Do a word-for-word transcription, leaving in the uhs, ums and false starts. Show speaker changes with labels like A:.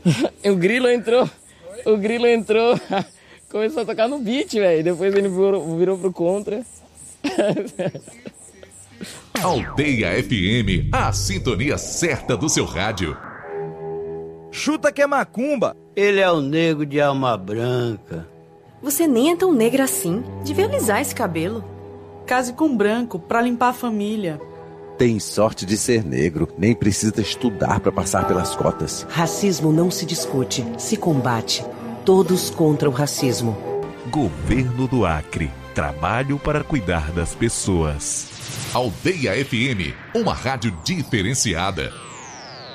A: O Grilo entrou, o Grilo entrou, começou a tocar no beat, velho. Depois ele virou, virou pro contra.
B: Aldeia F M, a sintonia certa do seu rádio.
C: Chuta que é macumba.
D: Ele é o negro de alma branca.
E: Você nem é tão negra assim. Devia alisar esse cabelo.
F: Case com branco pra limpar a família.
G: Tem sorte de ser negro, nem precisa estudar para passar pelas cotas.
H: Racismo não se discute, se combate. Todos contra o racismo.
B: Governo do Acre. Trabalho para cuidar das pessoas. Aldeia F M, uma rádio diferenciada.